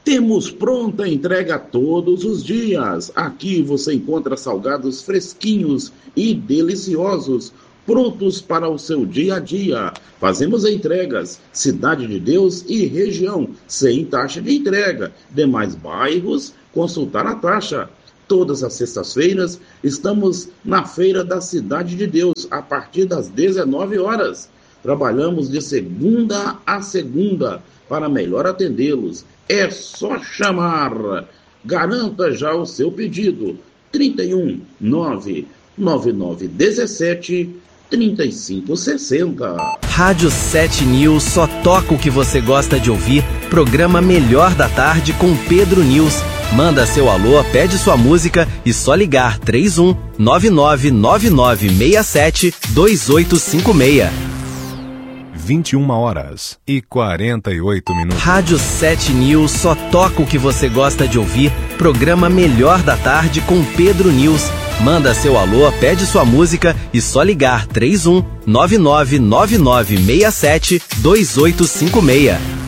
Temos pronta entrega todos os dias. Aqui você encontra salgados fresquinhos e deliciosos, prontos para o seu dia a dia. Fazemos entregas, Cidade de Deus e região, sem taxa de entrega. Demais bairros, consultar a taxa. Todas as sextas-feiras estamos na Feira da Cidade de Deus, a partir das 19 horas. Trabalhamos de segunda a segunda para melhor atendê-los. É só chamar. Garanta já o seu pedido. 31 99917 3560. Rádio 7 News só toca o que você gosta de ouvir. Programa Melhor da Tarde com Pedro News. Manda seu alô, pede sua música e só ligar 31 999967 2856. 21h48. Rádio 7 News só toca o que você gosta de ouvir. Programa Melhor da Tarde com Pedro News. Manda seu alô, pede sua música e só ligar 31 999967 2856.